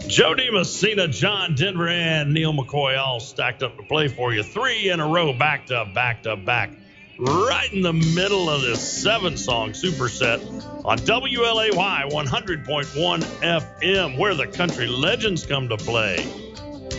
Jody Messina, John Denver, and Neil McCoy all stacked up to play for you. 3 in a row, back to back to back. Right in the middle of this 7-song superset on WLAY 100.1 FM, where the country legends come to play.